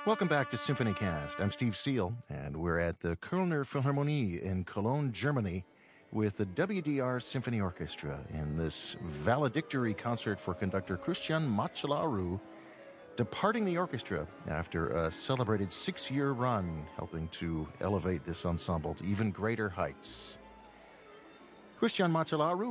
Welcome back to Symphony Cast. I'm Steve Seal, and we're at the Kölner Philharmonie in Cologne, Germany, with the WDR Symphony Orchestra in this valedictory concert for conductor Christian Macellaro, departing the orchestra after a celebrated 6-year run, helping to elevate this ensemble to even greater heights. Christian Macellaro